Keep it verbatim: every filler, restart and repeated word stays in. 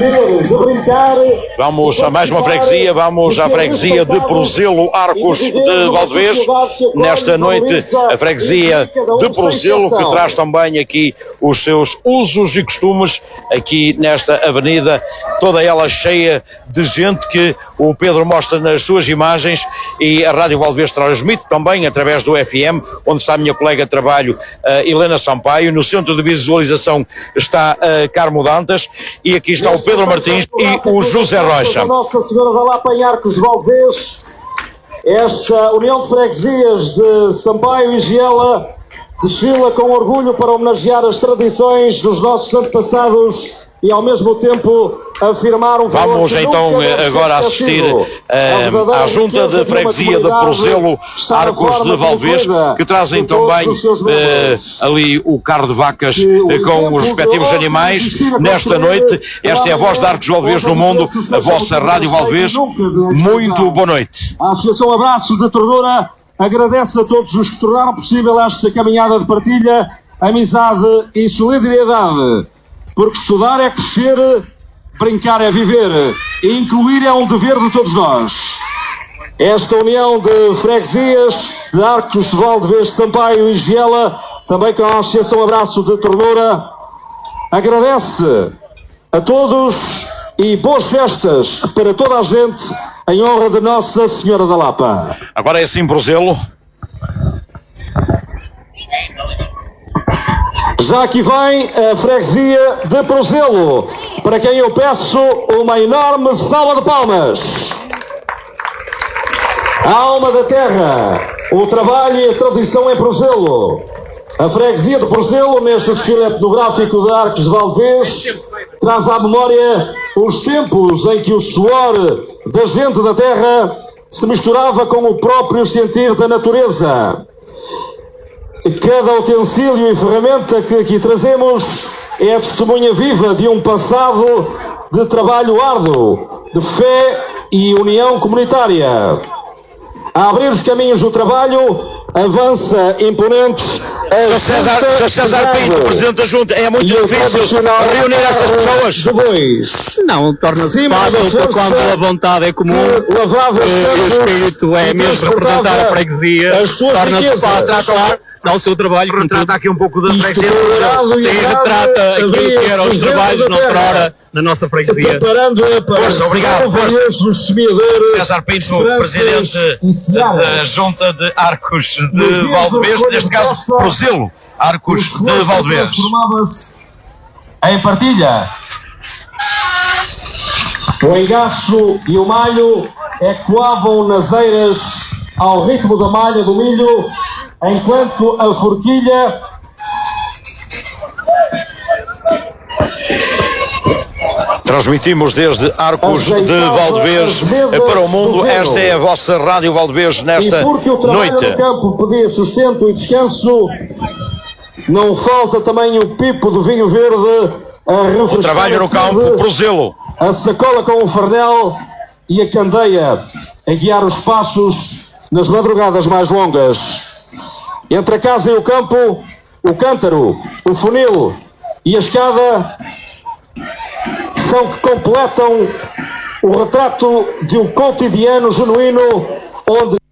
Vamos a mais uma freguesia, vamos à freguesia de Prozelo, Arcos de Valdevez. Nesta noite, a freguesia de Prozelo, que traz também aqui os seus usos e costumes, aqui nesta avenida, toda ela cheia de gente que o Pedro mostra nas suas imagens e a Rádio Valdevez transmite também através do F M, onde está a minha colega de trabalho, uh, Helena Sampaio. No centro de visualização está uh, Carmo Dantas e aqui está o Pedro Martins e o José Rocha. Nossa Senhora da Lapa em Arcos de Valdevez, esta União de Freguesias de Sampaio e Giela desfila com orgulho para homenagear as tradições dos nossos antepassados e ao mesmo tempo afirmar um valor. Vamos então agora assistir uh, à junta de freguesia de Prozelo, Arcos de Valdevez, que trazem também uh, ali o carro de vacas uh, com os respectivos animais. Nesta noite, esta é a voz de Arcos de Valdevez no mundo, a vossa Rádio Valdevez. Muito boa noite. A Associação Abraço de Ternura agradece a todos os que tornaram possível esta caminhada de partilha, amizade e solidariedade. Porque estudar é crescer, brincar é viver e incluir é um dever de todos nós. Esta união de freguesias de Arcos de Valdevez, Sampaio e Giela, também com a Associação Abraço de Ternura, agradece a todos e boas festas para toda a gente em honra de Nossa Senhora da Lapa. Agora é assim, Prozelo. Já aqui vem a freguesia de Prozelo, para quem eu peço uma enorme salva de palmas. A alma da terra, o trabalho e a tradição em Prozelo. A freguesia de Prozelo, neste desfile etnográfico de Arcos de Valdevez, traz à memória os tempos em que o suor da gente da terra se misturava com o próprio sentir da natureza. Cada utensílio e ferramenta que aqui trazemos é a testemunha viva de um passado de trabalho árduo, de fé e união comunitária. A abrir os caminhos do trabalho, avança imponente a Sr. César Pinto, Presidente da Junta, é muito difícil reunir estas pessoas. Depois, não, torna-se fácil quando a vontade é comum e o espírito é mesmo representar a freguesia, torna-se fácil, claro, dá o seu trabalho. Retrata aqui um pouco da freguesia. Sim, retrata aquilo que eram os trabalhos noutrora na nossa freguesia. Preparando-a para força, obrigado, força. Os semeadores. César Pinto, Presidente da Junta de Arcos de Valdevez, neste caso, Prozelo, Arcos de Valdevez. Transformava-se em partilha. O engaço e o malho ecoavam nas eiras ao ritmo da malha do milho, enquanto a forquilha transmitimos desde Arcos de Valdevez para o mundo. Esta é a vossa Rádio Valdevez nesta noite. E porque o trabalho noite. no campo pedia sustento e descanso, não falta também o pipo de vinho verde a refrescar. O trabalho no campo, Prozelo. A sacola com o farnel e a candeia a guiar os passos nas madrugadas mais longas. Entre a casa e o campo, o cântaro, o funil e a escada são que completam o retrato de um cotidiano genuíno onde